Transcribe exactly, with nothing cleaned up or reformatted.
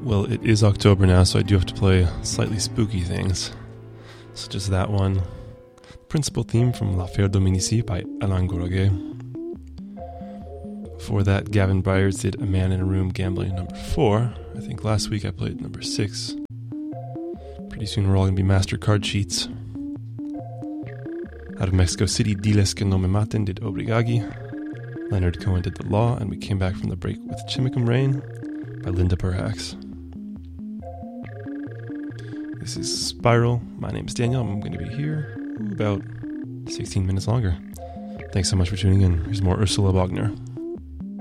Well, it is October now, so I do have to play slightly spooky things, such as that one. Principal theme from L'Affaire Dominici by Alain Goraguet. Before that, Gavin Bryars did A Man in a Room Gambling number four. I think last week I played number six. Pretty soon we're all going to be master card sheets. Out of Mexico City, Diles que no me maten did Obrigagi. Leonard Cohen did The Law, and we came back from the break with Chimicum Rain by Linda Perhacs. This is Spiral. My name is Daniel. I'm going to be here about sixteen minutes longer. Thanks so much for tuning in. Here's more Ursula Wagner.